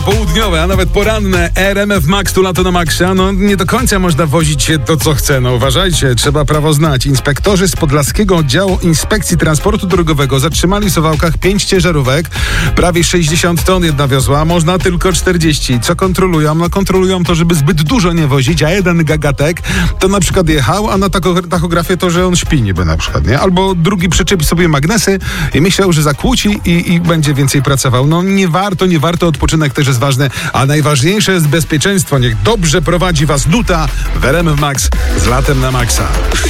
Południowe, a nawet poranne RMF Max, tu lato na maksa. No nie do końca można wozić się to, co chce. No uważajcie, trzeba prawo znać. Inspektorzy z Podlaskiego Oddziału Inspekcji Transportu Drogowego zatrzymali w Suwałkach 5 ciężarówek. Prawie 60 ton jedna wiozła, można tylko 40. Co kontrolują? No kontrolują to, żeby zbyt dużo nie wozić, a jeden gagatek to na przykład jechał, a na tachografie to, że on śpi niby na przykład, nie? Albo drugi przyczepi sobie magnesy i myślał, że zakłóci i będzie więcej pracował. No nie warto, odpoczynek też jest ważny, a najważniejsze jest bezpieczeństwo. Niech dobrze prowadzi was Nuta w RMF Max z latem na maksa.